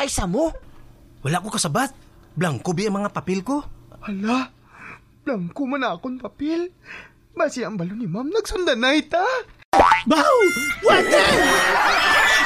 Aysa mo? Wala ko kasabat. Blanco bi ang mga papel ko. Hala, blanco man akong papel. Basi ang balo ni ma'am, nagsundanay ta. Baw! Water!